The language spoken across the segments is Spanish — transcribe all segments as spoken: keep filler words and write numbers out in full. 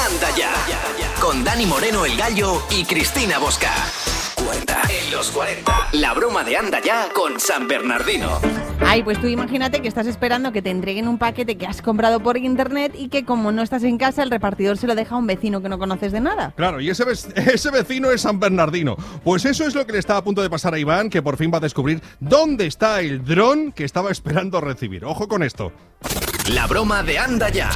Anda Ya, con Dani Moreno el Gallo y Cristina Bosca. Cuenta en los cuarenta. La broma de Anda Ya con San Bernardino. Ay, pues tú imagínate que estás esperando que te entreguen un paquete que has comprado por internet y que como no estás en casa, el repartidor se lo deja a un vecino que no conoces de nada. Claro, y ese, ve- ese vecino es San Bernardino. Pues eso es lo que le está a punto de pasar a Iván, que por fin va a descubrir dónde está el dron que estaba esperando recibir. Ojo con esto. La broma de Anda Ya.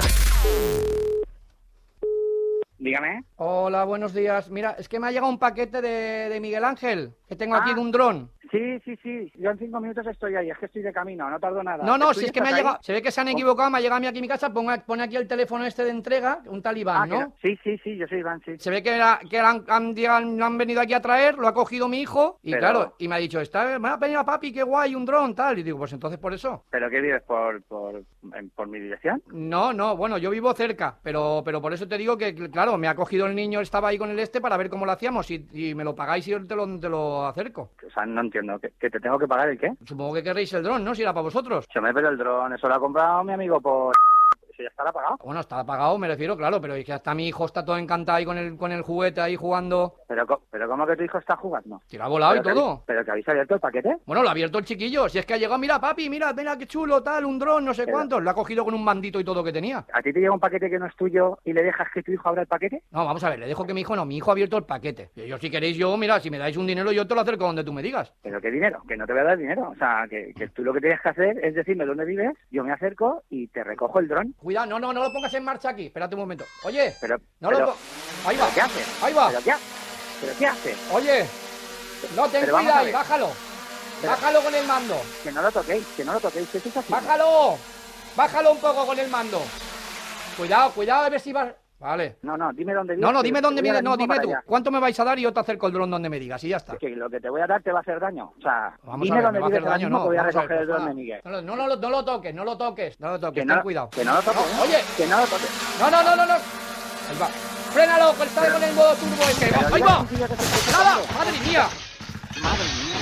Dígame. Hola, buenos días. Mira, es que me ha llegado un paquete de, de Miguel Ángel, que tengo aquí Ah. de un dron. Sí, sí, sí. Yo en cinco minutos estoy ahí. Es que estoy de camino. No tardo nada. No, no, ¿Tú si es ya que me ha estás ahí? llegado, se ve que se han equivocado, me ha llegado a mí aquí a mi casa, ponga- pone aquí el teléfono este de entrega, un talibán, Ah, que ¿no? no. Sí, sí, sí. Yo soy Iván, sí. Se ve que, era- que han, han, han- han venido aquí a traer, lo ha cogido mi hijo, y Pero- claro, y me ha dicho, está, me ha venido papi, qué guay, un dron, tal, y digo, pues entonces por eso. ¿Pero qué vives por, por, en- por mi dirección? No, no, bueno, yo vivo cerca, pero, pero por eso te digo que, claro, me ha cogido el niño, estaba ahí con el este para ver cómo lo hacíamos, y, y me lo pagáis y yo te lo, te lo acerco. O sea, no entiendo. ¿Que, que te tengo que pagar el qué? Supongo que querréis el dron, ¿no? Si era para vosotros. Se me pero el dron. Eso lo ha comprado mi amigo por... Eso ya estará pagado. Bueno, está pagado, me refiero, claro, pero es que hasta mi hijo está todo encantado ahí con el, con el juguete ahí jugando. Pero, co- pero ¿cómo que tu hijo está jugando? Que lo ha volado y ¿Pero que todo. habéis- ¿Pero que habéis abierto el paquete? Bueno, lo ha abierto el chiquillo. Si es que ha llegado, mira, papi, mira, mira qué chulo, tal, un dron, no sé Pero- cuántos. Lo ha cogido con un mandito y todo que tenía. ¿A ti te llega un paquete que no es tuyo y le dejas que tu hijo abra el paquete? No, vamos a ver, le dejo que mi hijo no, mi hijo ha abierto el paquete. Y yo, si queréis, yo, mira, si me dais un dinero, yo te lo acerco donde tú me digas. ¿Pero qué dinero? Que no te voy a dar dinero. O sea, que, que tú lo que tienes que hacer es decirme dónde vives, yo me acerco y te recojo el dron. Cuidado, no, no, no lo pongas en marcha aquí. Espérate un momento. Oye, Pero, no pero, lo po- Ahí va. ¿pero qué haces? Ahí va. ¿Pero qué, ha- ¿Pero qué haces? Oye, no, ten Pero vamos cuidado a ahí, ver. bájalo. Pero- Bájalo con el mando. Que no lo toquéis, que no lo toquéis. ¿Qué estás haciendo? Bájalo. Bájalo un poco con el mando. Cuidado, cuidado, a ver si vas... Vale. No, no, dime dónde vives. No, no, que dime te dónde voy ahora vives, no, mismo dime para tú. allá. ¿Cuánto me vais a dar y yo te acerco el dron donde me digas y ya está? Que lo que te voy a dar te va a hacer daño. O sea, Vamos dime a ver, dónde me va a vives hacer ahora daño, mismo no. que voy a Vamos a ver, recoger el por dron de favor. Miguel. No, no, no, lo- no lo toques, no lo toques, no lo toques, Que ten no, cuidado. que no lo toques. No, oye. Que no lo toques. No, no, no, no, no. Ahí va. Frénalo, que está con el modo turbo este. Pero Ahí ya va. consigo que te estoy Nada, tocando. madre mía. Madre mía.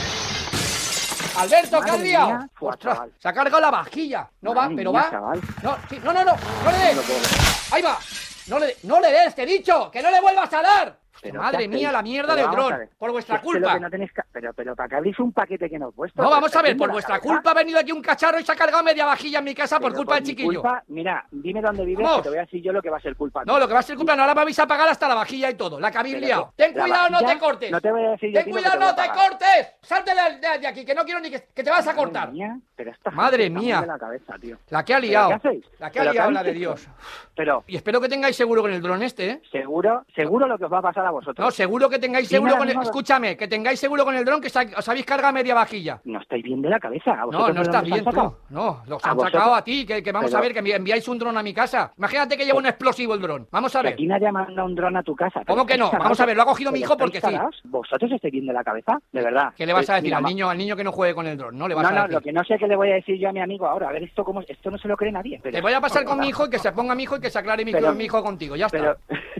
Alberto, ¿qué Madre has liado? mía. Fua, Ostras, chaval. se ha cargado la vajilla. No va, Madre pero mía, va. chaval. No, sí, no, no, no, no le No des. lo puedo creer. Ahí va. No le, no le des, te he dicho, que no le vuelvas a dar. Hostia, Pero, madre ¿qué mía, hacéis? la mierda Pero del vamos a dron. ver. Por vuestra Es que lo culpa. que no tenéis ca- pero, pero para que abrís un paquete que no es vuestro. No, ¿Os vamos a ver, estáis por viendo vuestra la cabeza? culpa ha venido aquí un cacharro y se ha cargado media vajilla en mi casa por Pero culpa del mi chiquillo. culpa, mira, dime dónde vives Vamos. que te voy a decir yo lo que va a ser culpa. No, lo que va a ser culpa, no, ahora me vais a pagar hasta la vajilla y todo, la que habéis Pero liado. que- Ten la cuidado, no vajilla, te cortes. no te voy a decir yo a Ten ti lo que cuidado, te voy no a te pagar. cortes. Salte de, de- de aquí, que no quiero ni que, que te vas a cortar. Madre mía, pero esta Madre gente está mía. muy de la cabeza, tío. La que ha ¿Pero liado. qué hacéis? La que ha ¿Pero qué liado, la habéis de hecho? Dios. Pero, Y espero que tengáis seguro con el dron este, ¿eh? seguro, seguro lo que os va a pasar a vosotros. No, seguro que tengáis Dime seguro ahora con el... mismo- Escúchame, que tengáis seguro con el dron que sa- os habéis cargado media vajilla. No estáis bien de la cabeza. ¿A No, vosotros no de estás dónde os bien han tú. sacado? No, los ¿A han vosotros? sacado a ti, que, que vamos Pero- a ver, que envi- enviáis un dron a mi casa. Imagínate que lleva un explosivo el dron. Vamos a Que ver. aquí nadie ha mandado un dron a tu casa. ¿Cómo que no? ¿Estáis Vamos a ver, lo ha cogido ¿Pero mi hijo estáis porque sí. taraos? ¿Vosotros estáis bien de la cabeza? De verdad. ¿Qué le vas a Eh, decir mira, al ma- niño, al niño que no juegue con el dron? No le vas No, a no, decir. lo que no sé qué le voy a decir yo a mi amigo ahora. A ver, esto cómo, esto no se lo cree nadie. Pero, Te voy a pasar con mi hijo y que se ponga mi hijo y que se aclare mi, Pero- mi hijo contigo. Ya está. Pero...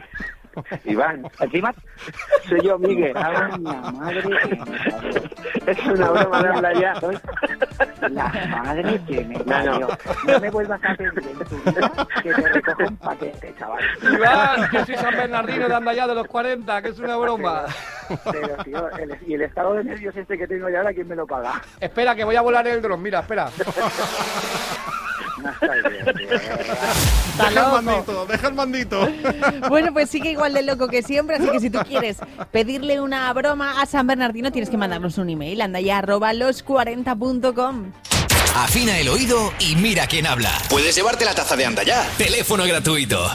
Iván, encima soy yo, Miguel. Ay, mi madre. Es una broma de hablar ya. La madre que me parió. No me vuelvas a pedir en tu vida que te recojo un paquete, chaval. Iván, que soy San Bernardino de Anda Ya de los cuarenta, que es una broma. Pero, tío, el, y el estado de nervios este que tengo ya ahora, ¿quién me lo paga? Espera, que voy a volar el dron. Mira, espera. No está bien, tío, de verdad. Está Deja el loco. mandito, deja el mandito. Bueno, pues sigue igual de loco que siempre, así que si tú quieres pedirle una broma a San Bernardino, tienes que mandarnos un email, andaya arroba los cuarenta punto com. Afina el oído y mira quién habla. Puedes llevarte la taza de Anda Ya. Teléfono gratuito.